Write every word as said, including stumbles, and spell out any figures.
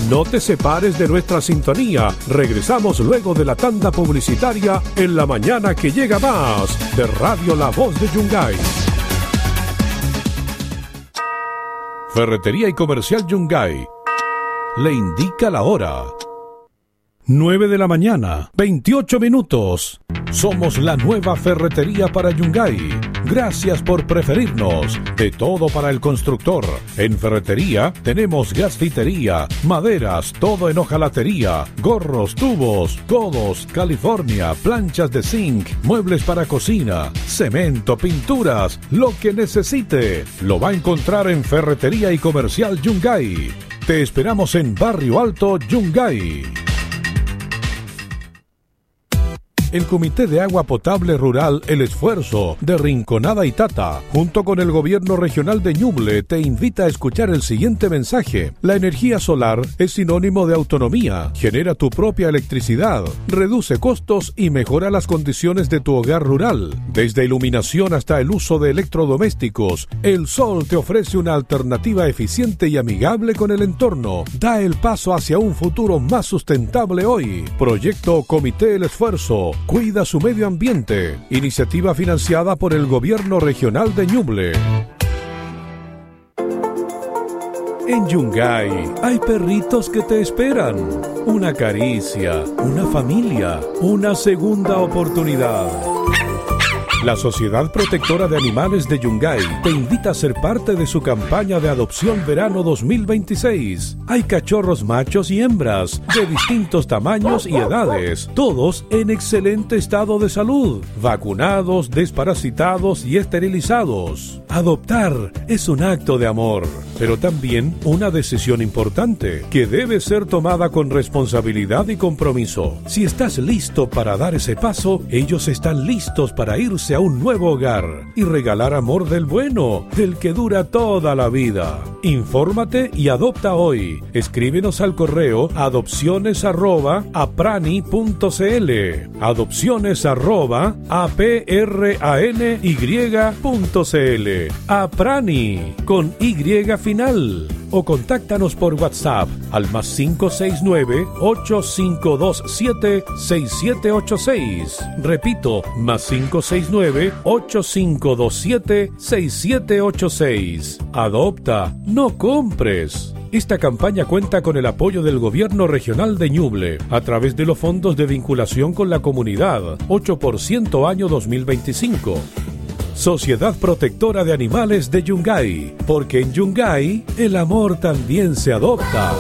No te separes de nuestra sintonía. Regresamos luego de la tanda publicitaria en la mañana que llega más de Radio La Voz de Yungay. Ferretería y Comercial Yungay le indica la hora. nueve de la mañana, veintiocho minutos. Somos la nueva ferretería para Yungay. Gracias por preferirnos. De todo para el constructor. En ferretería tenemos gasfitería, maderas, todo en hojalatería, gorros, tubos, codos, California, planchas de zinc, muebles para cocina, cemento, pinturas, lo que necesite. Lo va a encontrar en Ferretería y Comercial Yungay. Te esperamos en Barrio Alto, Yungay. El Comité de Agua Potable Rural El Esfuerzo de Rinconada y Tata, junto con el Gobierno Regional de Ñuble, te invita a escuchar el siguiente mensaje. La energía solar es sinónimo de autonomía, genera tu propia electricidad, reduce costos y mejora las condiciones de tu hogar rural. Desde iluminación hasta el uso de electrodomésticos, el sol te ofrece una alternativa eficiente y amigable con el entorno. Da el paso hacia un futuro más sustentable hoy. Proyecto Comité El Esfuerzo. Cuida su medio ambiente. Iniciativa financiada por el Gobierno Regional de Ñuble. En Yungay hay perritos que te esperan. Una caricia, una familia, una segunda oportunidad. La Sociedad Protectora de Animales de Yungay te invita a ser parte de su campaña de adopción verano dos mil veintiséis. Hay cachorros machos y hembras de distintos tamaños y edades, todos en excelente estado de salud, vacunados, desparasitados y esterilizados. Adoptar es un acto de amor, pero también una decisión importante que debe ser tomada con responsabilidad y compromiso. Si estás listo para dar ese paso, ellos están listos para irse a un nuevo hogar y regalar amor del bueno, del que dura toda la vida. Infórmate y adopta hoy. Escríbenos al correo adopciones arroba aprani punto cl, adopciones arroba aprany punto cl. Aprani con Y final. O contáctanos por WhatsApp al más cinco seis nueve, ocho cinco dos siete, seis siete ocho seis. Repito, más cinco seis nueve, ocho cinco dos siete, seis siete ocho seis. Adopta, no compres. Esta campaña cuenta con el apoyo del Gobierno Regional de Ñuble a través de los fondos de vinculación con la comunidad, ocho por ciento año dos mil veinticinco. Sociedad Protectora de Animales de Yungay, porque en Yungay el amor también se adopta.